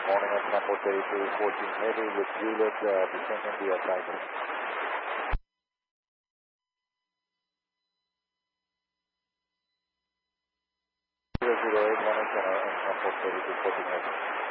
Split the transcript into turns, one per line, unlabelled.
morning at Airport 32, 14 Heavy with Juliet, descending via Tiger. 008, morning at Airport 32, 14 Heavy.